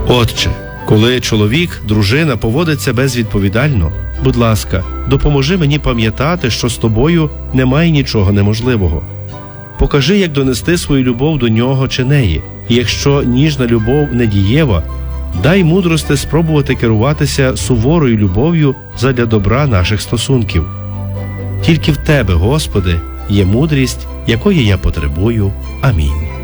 Отче, коли чоловік, дружина поводиться безвідповідально, будь ласка, допоможи мені пам'ятати, що з тобою немає нічого неможливого. Покажи, як донести свою любов до нього чи неї. І якщо ніжна любов не дієва, дай мудрости спробувати керуватися суворою любов'ю задля добра наших стосунків. Тільки в Тебе, Господи, є мудрість, якої я потребую. Амінь.